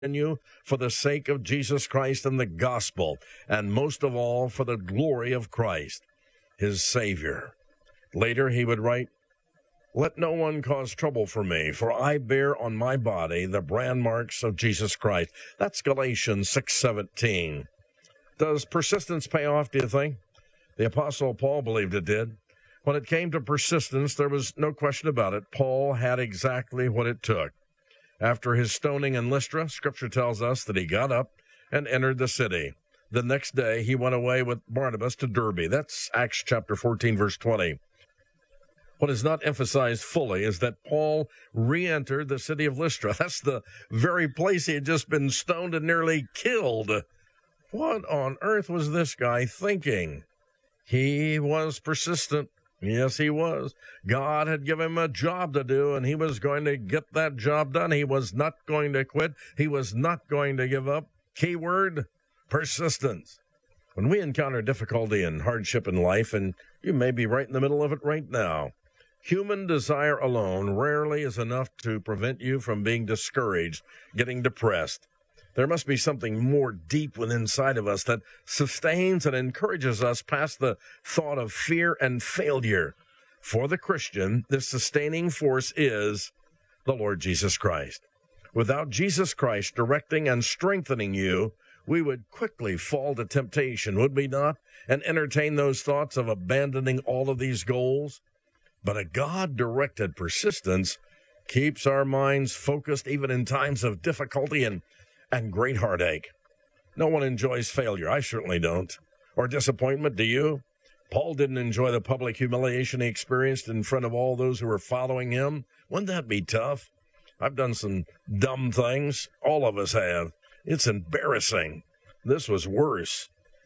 you for the sake of Jesus Christ and the gospel, and most of all for the glory of Christ, his Savior. Later he would write, "Let no one cause trouble for me, for I bear on my body the brand marks of Jesus Christ." That's Galatians 6:17. Does persistence pay off, do you think? The Apostle Paul believed it did. When it came to persistence, there was no question about it. Paul had exactly what it took. After his stoning in Lystra, Scripture tells us that he got up and entered the city. The next day, he went away with Barnabas to Derbe. That's Acts chapter 14, verse 20. What is not emphasized fully is that Paul re-entered the city of Lystra. That's the very place he had just been stoned and nearly killed. What on earth was this guy thinking? He was persistent. Yes, he was. God had given him a job to do, and he was going to get that job done. He was not going to quit. He was not going to give up. Keyword, persistence. When we encounter difficulty and hardship in life, and you may be right in the middle of it right now, human desire alone rarely is enough to prevent you from being discouraged, getting depressed. There must be something more deep within inside of us that sustains and encourages us past the thought of fear and failure. For the Christian, this sustaining force is the Lord Jesus Christ. Without Jesus Christ directing and strengthening you, we would quickly fall to temptation, would we not? And entertain those thoughts of abandoning all of these goals. But a God-directed persistence keeps our minds focused even in times of difficulty and great heartache. No one enjoys failure. I certainly don't. Or disappointment, do you? Paul didn't enjoy the public humiliation he experienced in front of all those who were following him. Wouldn't that be tough? I've done some dumb things. All of us have. It's embarrassing. This was worse.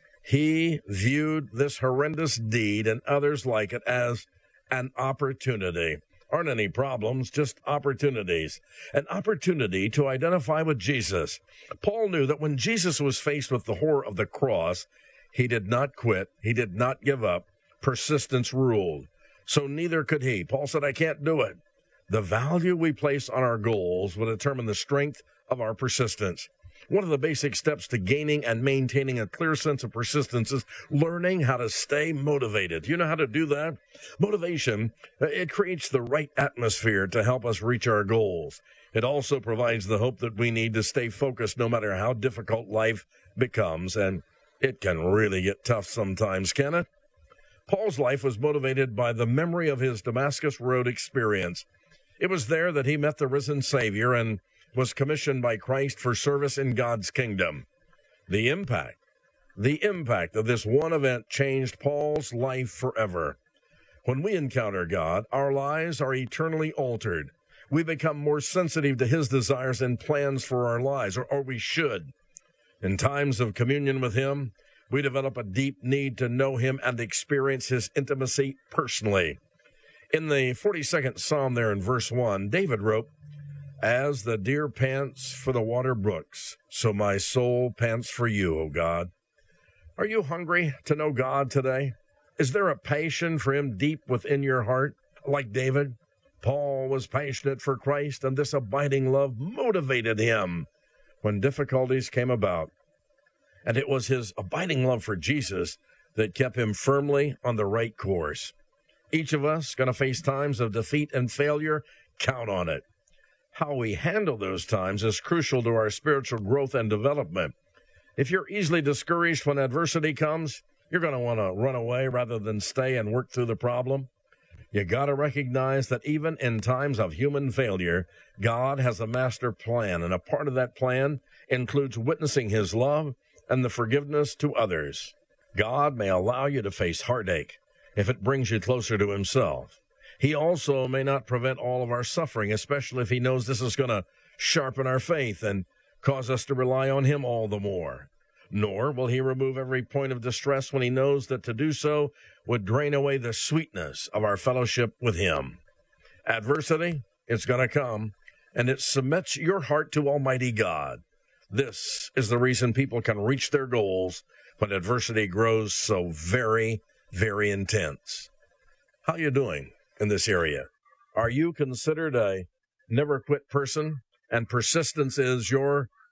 He viewed this horrendous deed and others like it as an opportunity. Aren't any problems, just opportunities. An opportunity to identify with Jesus. Paul knew that when Jesus was faced with the horror of the cross, he did not quit. He did not give up. Persistence ruled. So neither could he. Paul said, "I can't do it." The value we place on our goals will determine the strength of our persistence. One of the basic steps to gaining and maintaining a clear sense of persistence is learning how to stay motivated. You know how to do that? Motivation, it creates the right atmosphere to help us reach our goals. It also provides the hope that we need to stay focused no matter how difficult life becomes, and it can really get tough sometimes, can it? Paul's life was motivated by the memory of his Damascus Road experience. It was there that he met the risen Savior and was commissioned by Christ for service in God's kingdom. The impact of this one event changed Paul's life forever. When we encounter God, our lives are eternally altered. We become more sensitive to his desires and plans for our lives, or we should. In times of communion with him, we develop a deep need to know him and experience his intimacy personally. In the 42nd Psalm there in verse 1, David wrote, "As the deer pants for the water brooks, so my soul pants for you, O God." Are you hungry to know God today? Is there a passion for him deep within your heart, like David? Paul was passionate for Christ, and this abiding love motivated him when difficulties came about. And it was his abiding love for Jesus that kept him firmly on the right course. Each of us going to face times of defeat and failure. Count on it. How we handle those times is crucial to our spiritual growth and development. If you're easily discouraged when adversity comes, you're going to want to run away rather than stay and work through the problem. You got to recognize that even in times of human failure, God has a master plan, and a part of that plan includes witnessing his love and the forgiveness to others. God may allow you to face heartache if it brings you closer to himself. He also may not prevent all of our suffering, especially if he knows this is going to sharpen our faith and cause us to rely on him all the more. Nor will he remove every point of distress when he knows that to do so would drain away the sweetness of our fellowship with him. Adversity, it's going to come, and it submits your heart to Almighty God. This is the reason people can reach their goals when adversity grows so very, very intense. How you doing in this area? Are you considered a never-quit person, and persistence is your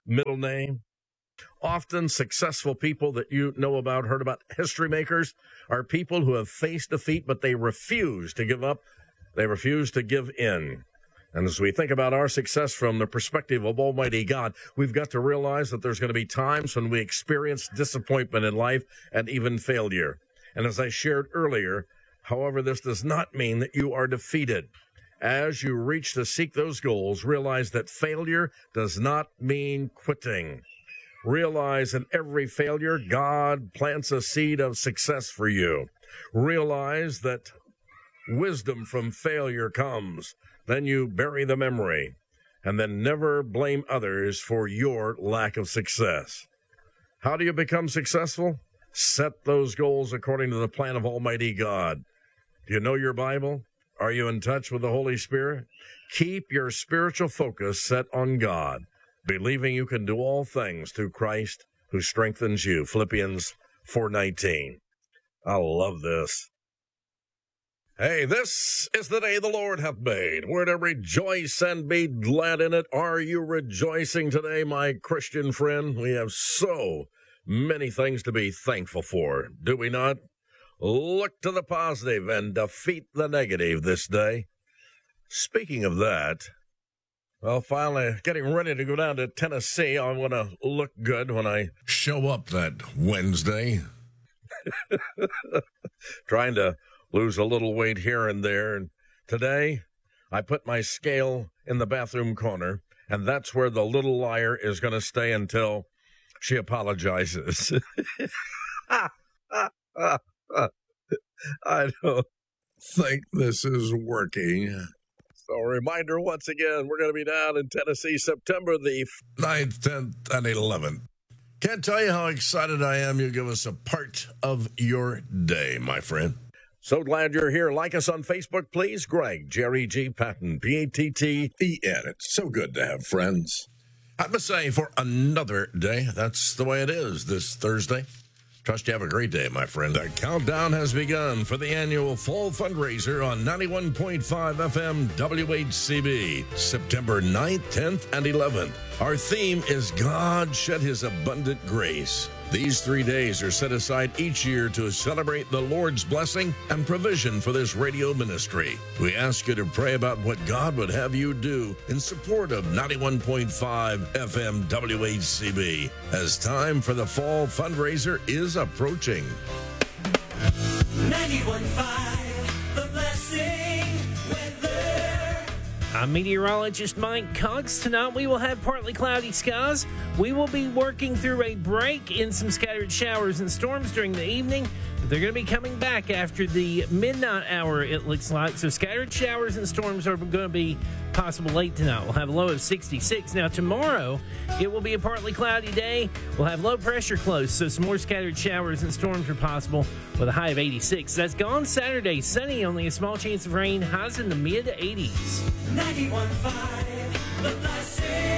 middle name. Often successful people that you know about, heard about, history makers, are people who have faced defeat, but they refuse to give up. They refuse to give in. And as we think about our success from the perspective of Almighty God, we've got to realize that there's going to be times when we experience disappointment in life and even failure. And as I shared earlier, however, this does not mean that you are defeated. As you reach to seek those goals, realize that failure does not mean quitting. Realize in every failure, God plants a seed of success for you. Realize that wisdom from failure comes. Then you bury the memory, and then never blame others for your lack of success. How do you become successful? Set those goals according to the plan of Almighty God. Do you know your Bible? Are you in touch with the Holy Spirit? Keep your spiritual focus set on God, believing you can do all things through Christ who strengthens you. Philippians 4:19. I love this. Hey, this is the day the Lord hath made. We're to rejoice and be glad in it. Are you rejoicing today, my Christian friend? We have so many things to be thankful for, do we not? Look to the positive and defeat the negative this day. Speaking of that, well, finally getting ready to go down to Tennessee. I want to look good when I show up that Wednesday. Trying to lose a little weight here and there. And today, I put my scale in the bathroom corner, and that's where the little liar is going to stay until she apologizes. I don't think this is working. So a reminder once again, we're going to be down in Tennessee September the 9th, 10th, and 11th. Can't tell you how excited I am. You give us a part of your day, my friend. So glad you're here. Like us on Facebook, please. Greg, Jerry G. Patton, P-A-T-T-E-N. It's so good to have friends. I must say, for another day, that's the way it is this Thursday. Trust you have a great day, my friend. The countdown has begun for the annual fall fundraiser on 91.5 FM WHCB, September 9th, 10th, and 11th. Our theme is God Shed His Abundant Grace. These 3 days are set aside each year to celebrate the Lord's blessing and provision for this radio ministry. We ask you to pray about what God would have you do in support of 91.5 FM WHCB as time for the fall fundraiser is approaching. 91.5, the blessing weather. I'm meteorologist Mike Cox. Tonight we will have partly cloudy skies. We will be working through a break in some scattered showers and storms during the evening, but they're going to be coming back after the midnight hour, it looks like. So scattered showers and storms are going to be possible late tonight. We'll have a low of 66. Now tomorrow, it will be a partly cloudy day. We'll have low pressure close, so some more scattered showers and storms are possible with a high of 86. That's gone Saturday. Sunny, only a small chance of rain. Highs in the mid-80s. 91.5, the blessing.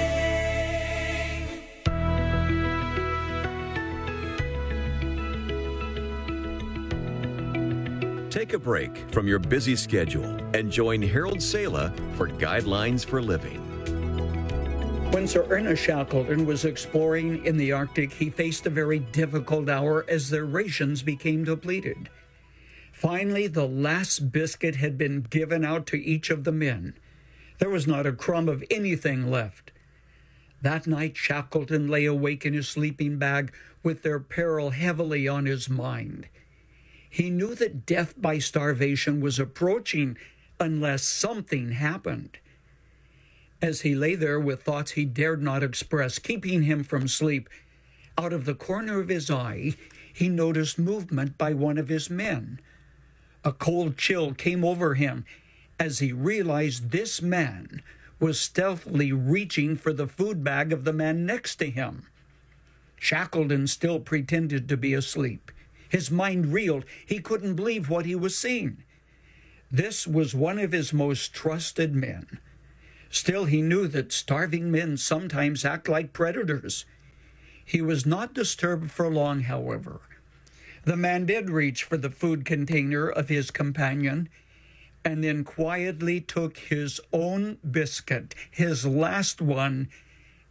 Take a break from your busy schedule and join Harold Sala for Guidelines for Living. When Sir Ernest Shackleton was exploring in the Arctic, he faced a very difficult hour as their rations became depleted. Finally, the last biscuit had been given out to each of the men. There was not a crumb of anything left. That night, Shackleton lay awake in his sleeping bag with their peril heavily on his mind. He knew that death by starvation was approaching unless something happened. As he lay there with thoughts he dared not express, keeping him from sleep, out of the corner of his eye, he noticed movement by one of his men. A cold chill came over him as he realized this man was stealthily reaching for the food bag of the man next to him. Shackleton still pretended to be asleep. His mind reeled. He couldn't believe what he was seeing. This was one of his most trusted men. Still, he knew that starving men sometimes act like predators. He was not disturbed for long, however. The man did reach for the food container of his companion and then quietly took his own biscuit, his last one,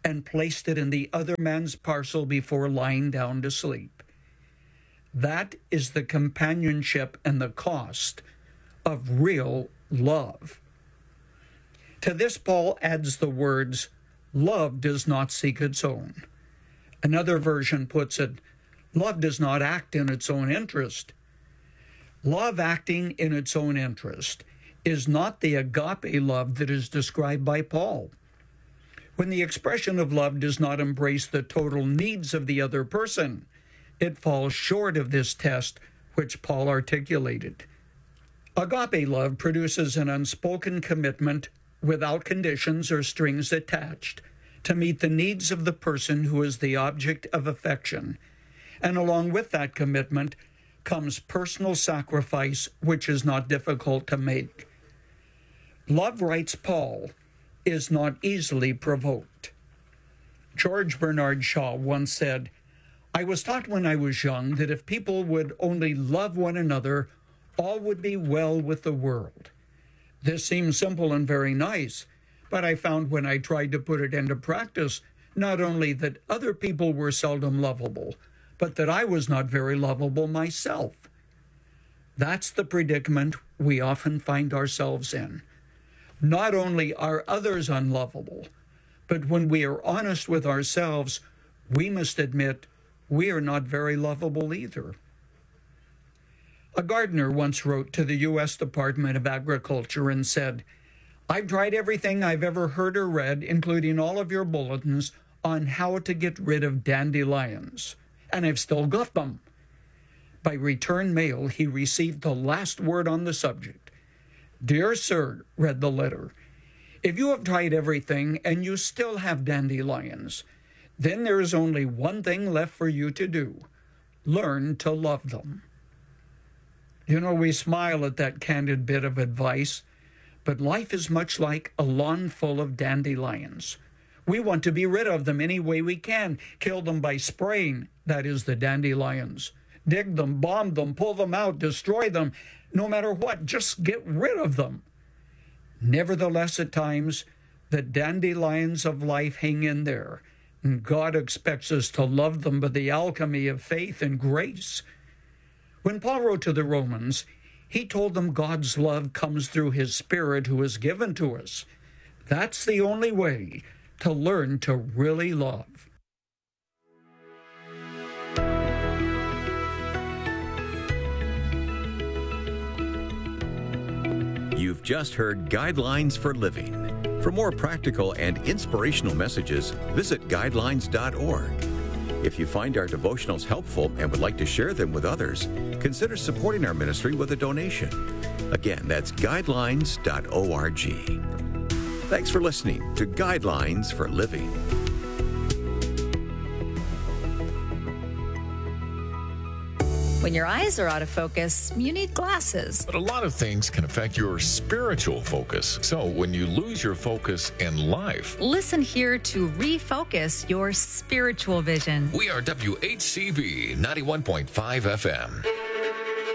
and placed it in the other man's parcel before lying down to sleep. That is the companionship and the cost of real love. To this, Paul adds the words, love does not seek its own. Another version puts it, love does not act in its own interest. Love acting in its own interest is not the agape love that is described by Paul. When the expression of love does not embrace the total needs of the other person, it falls short of this test which Paul articulated. Agape love produces an unspoken commitment without conditions or strings attached to meet the needs of the person who is the object of affection. And along with that commitment comes personal sacrifice, which is not difficult to make. Love, writes Paul, is not easily provoked. George Bernard Shaw once said, I was taught when I was young that if people would only love one another, all would be well with the world. This seems simple and very nice, but I found when I tried to put it into practice, not only that other people were seldom lovable, but that I was not very lovable myself. That's the predicament we often find ourselves in. Not only are others unlovable, but when we are honest with ourselves, we must admit we are not very lovable either. A gardener once wrote to the U.S. Department of Agriculture and said, I've tried everything I've ever heard or read, including all of your bulletins, on how to get rid of dandelions, and I've still got them. By return mail, he received the last word on the subject. Dear Sir, read the letter, if you have tried everything and you still have dandelions, then there is only one thing left for you to do. Learn to love them. You know, we smile at that candid bit of advice, but life is much like a lawn full of dandelions. We want to be rid of them any way we can, kill them by spraying, that is the dandelions. Dig them, bomb them, pull them out, destroy them, no matter what, just get rid of them. Nevertheless, at times, the dandelions of life hang in there, and God expects us to love them by the alchemy of faith and grace. When Paul wrote to the Romans, he told them God's love comes through his Spirit who is given to us. That's the only way to learn to really love. You've just heard Guidelines for Living. For more practical and inspirational messages, visit guidelines.org. If you find our devotionals helpful and would like to share them with others, consider supporting our ministry with a donation. Again, that's guidelines.org. Thanks for listening to Guidelines for Living. When your eyes are out of focus, you need glasses. But a lot of things can affect your spiritual focus. So when you lose your focus in life, Listen here to refocus your spiritual vision. we are WHCV 91.5 FM.